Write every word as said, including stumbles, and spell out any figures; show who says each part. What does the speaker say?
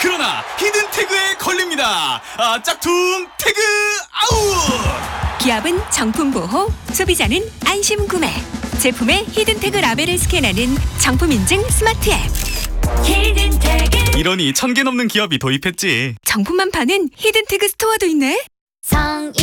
Speaker 1: 그러나 히든 태그에 걸립니다. 아, 짝퉁 태그 아웃!
Speaker 2: 기업은 정품 보호, 소비자는 안심 구매. 제품의 히든 태그 라벨을 스캔하는 정품 인증 스마트 앱. 히든 태그.
Speaker 1: 이러니 천 개 넘는 기업이 도입했지.
Speaker 2: 정품만 파는 히든 태그 스토어도 있네.
Speaker 3: 성인